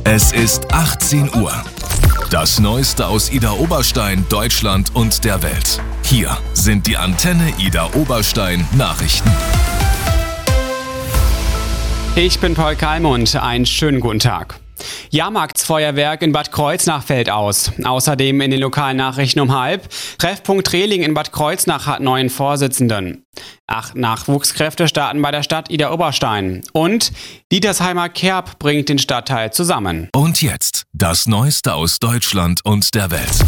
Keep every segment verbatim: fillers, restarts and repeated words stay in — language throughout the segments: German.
Es ist achtzehn Uhr. Das Neueste aus Idar Oberstein, Deutschland und der Welt. Hier sind die Antenne Idar Oberstein Nachrichten. Ich bin Paul Kalmund, einen schönen guten Tag. Jahrmarktsfeuerwerk in Bad Kreuznach fällt aus. Außerdem in den lokalen Nachrichten um halb. Treffpunkt Rehling in Bad Kreuznach hat neuen Vorsitzenden. Acht Nachwuchskräfte starten bei der Stadt Idar Oberstein. Und Dietersheimer Kerb bringt den Stadtteil zusammen. Und jetzt das Neueste aus Deutschland und der Welt.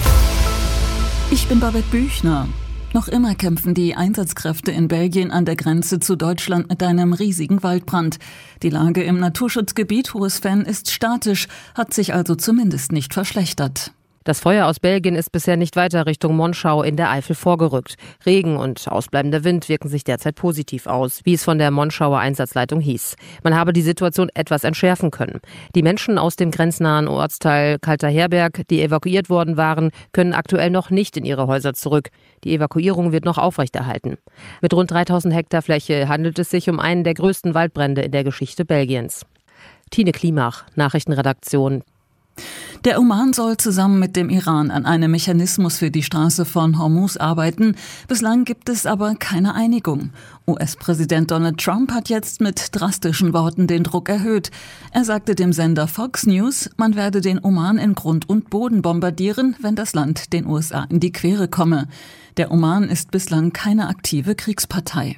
Ich bin Babette Büchner. Noch immer kämpfen die Einsatzkräfte in Belgien an der Grenze zu Deutschland mit einem riesigen Waldbrand. Die Lage im Naturschutzgebiet Hohes Venn ist statisch, hat sich also zumindest nicht verschlechtert. Das Feuer aus Belgien ist bisher nicht weiter Richtung Monschau in der Eifel vorgerückt. Regen und ausbleibender Wind wirken sich derzeit positiv aus, wie es von der Monschauer Einsatzleitung hieß. Man habe die Situation etwas entschärfen können. Die Menschen aus dem grenznahen Ortsteil Kalter Herberg, die evakuiert worden waren, können aktuell noch nicht in ihre Häuser zurück. Die Evakuierung wird noch aufrechterhalten. Mit rund dreitausend Hektar Fläche handelt es sich um einen der größten Waldbrände in der Geschichte Belgiens. Tine Klimach, Nachrichtenredaktion. Der Oman soll zusammen mit dem Iran an einem Mechanismus für die Straße von Hormuz arbeiten. Bislang gibt es aber keine Einigung. U S-Präsident Donald Trump hat jetzt mit drastischen Worten den Druck erhöht. Er sagte dem Sender Fox News, man werde den Oman in Grund und Boden bombardieren, wenn das Land den U S A in die Quere komme. Der Oman ist bislang keine aktive Kriegspartei.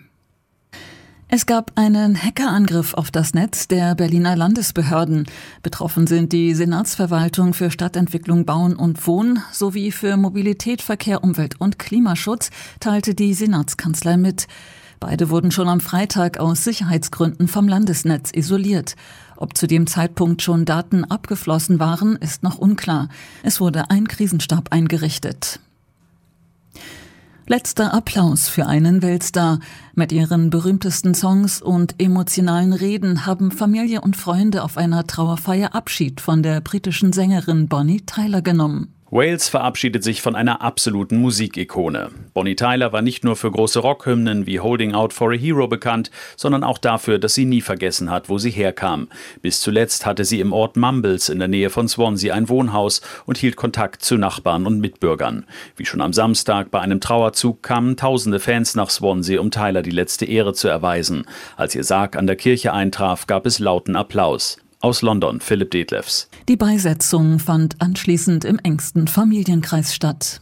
Es gab einen Hackerangriff auf das Netz der Berliner Landesbehörden. Betroffen sind die Senatsverwaltung für Stadtentwicklung, Bauen und Wohnen sowie für Mobilität, Verkehr, Umwelt und Klimaschutz, teilte die Senatskanzlei mit. Beide wurden schon am Freitag aus Sicherheitsgründen vom Landesnetz isoliert. Ob zu dem Zeitpunkt schon Daten abgeflossen waren, ist noch unklar. Es wurde ein Krisenstab eingerichtet. Letzter Applaus für einen Weltstar. Mit ihren berühmtesten Songs und emotionalen Reden haben Familie und Freunde auf einer Trauerfeier Abschied von der britischen Sängerin Bonnie Tyler genommen. Wales verabschiedet sich von einer absoluten Musikikone. Bonnie Tyler war nicht nur für große Rockhymnen wie Holding Out for a Hero bekannt, sondern auch dafür, dass sie nie vergessen hat, wo sie herkam. Bis zuletzt hatte sie im Ort Mumbles in der Nähe von Swansea ein Wohnhaus und hielt Kontakt zu Nachbarn und Mitbürgern. Wie schon am Samstag bei einem Trauerzug kamen tausende Fans nach Swansea, um Tyler die letzte Ehre zu erweisen. Als ihr Sarg an der Kirche eintraf, gab es lauten Applaus. Aus London, Philipp Detlefs. Die Beisetzung fand anschließend im engsten Familienkreis statt.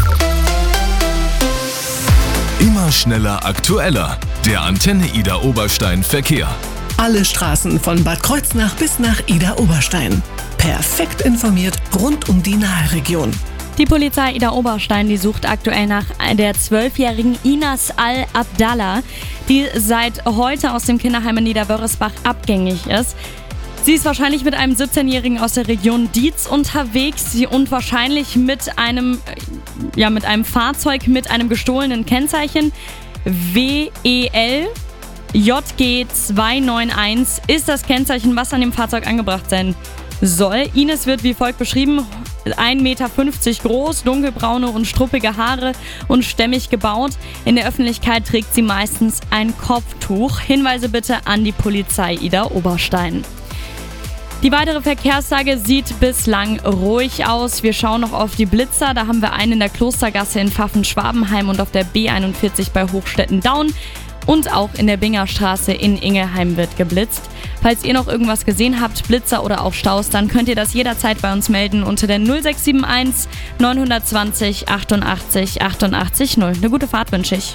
Immer schneller, aktueller. Der Antenne Idar Oberstein Verkehr. Alle Straßen von Bad Kreuznach bis nach Idar Oberstein. Perfekt informiert rund um die Nahregion. Die Polizei Idar Oberstein, die sucht aktuell nach der zwölfjährigen Inas Al-Abdallah, die seit heute aus dem Kinderheim in Niederwörresbach abgängig ist. Sie ist wahrscheinlich mit einem siebzehnjährigen aus der Region Dietz unterwegs und wahrscheinlich mit einem, ja, mit einem Fahrzeug mit einem gestohlenen Kennzeichen. W E L J G zwei neun eins ist das Kennzeichen, was an dem Fahrzeug angebracht sein soll. Ines wird wie folgt beschrieben: ein Meter fünfzig groß, dunkelbraune und struppige Haare und stämmig gebaut. In der Öffentlichkeit trägt sie meistens ein Kopftuch. Hinweise bitte an die Polizei Idar Oberstein. Die weitere Verkehrslage sieht bislang ruhig aus. Wir schauen noch auf die Blitzer. Da haben wir einen in der Klostergasse in Pfaffen-Schwabenheim und auf der B einundvierzig bei Hochstetten-Daun. Und auch in der Bingerstraße in Ingelheim wird geblitzt. Falls ihr noch irgendwas gesehen habt, Blitzer oder auch Staus, dann könnt ihr das jederzeit bei uns melden unter der null sechs sieben eins neun zwei null achtundachtzig achtundachtzig null. Eine gute Fahrt wünsche ich.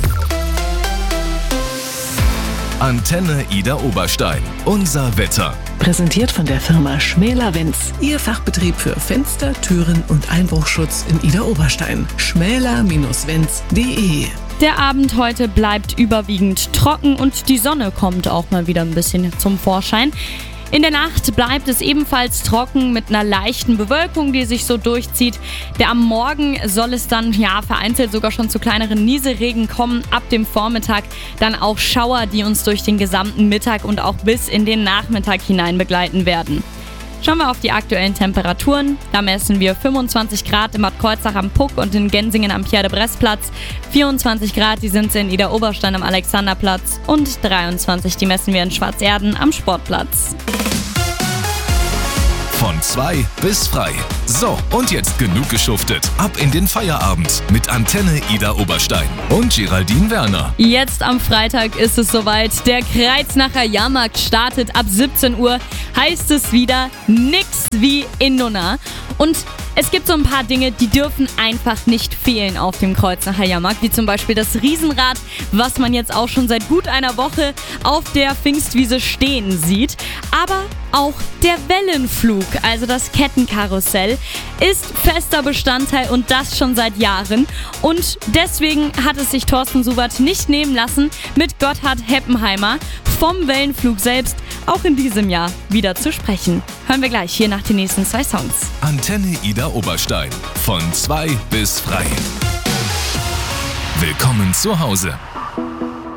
Antenne Idar Oberstein. Unser Wetter. Präsentiert von der Firma Schmäler-Wenz. Ihr Fachbetrieb für Fenster, Türen und Einbruchschutz in Idar Oberstein. schmäler Bindestrich wenz punkt de. Der Abend heute bleibt überwiegend trocken und die Sonne kommt auch mal wieder ein bisschen zum Vorschein. In der Nacht bleibt es ebenfalls trocken mit einer leichten Bewölkung, die sich so durchzieht. Der am Morgen soll es dann ja vereinzelt sogar schon zu kleineren Nieselregen kommen. Ab dem Vormittag dann auch Schauer, die uns durch den gesamten Mittag und auch bis in den Nachmittag hinein begleiten werden. Schauen wir auf die aktuellen Temperaturen. Da messen wir fünfundzwanzig Grad in Bad Kreuznach am Puck und in Gensingen am Pierre-de-Bresse-Platz. vierundzwanzig Grad, die sind in Idar Oberstein am Alexanderplatz. Und dreiundzwanzig, die messen wir in Schwarzerden am Sportplatz. zwei bis frei. So, und jetzt genug geschuftet. Ab in den Feierabend mit Antenne Ida Oberstein und Geraldine Werner. Jetzt am Freitag ist es soweit. Der Kreuznacher Jahrmarkt startet ab siebzehn Uhr. Heißt es wieder nix wie in Nunna. Und es gibt so ein paar Dinge, die dürfen einfach nicht fehlen auf dem Kreuznacher Jahrmarkt, wie zum Beispiel das Riesenrad, was man jetzt auch schon seit gut einer Woche auf der Pfingstwiese stehen sieht. Aber auch der Wellenflug, also das Kettenkarussell, ist fester Bestandteil und das schon seit Jahren. Und deswegen hat es sich Thorsten Subert nicht nehmen lassen, mit Gotthard Heppenheimer vom Wellenflug selbst auch in diesem Jahr wieder zu sprechen. Hören wir gleich hier nach den nächsten zwei Songs. Antenne Ida Oberstein. Von zwei bis frei. Willkommen zu Hause.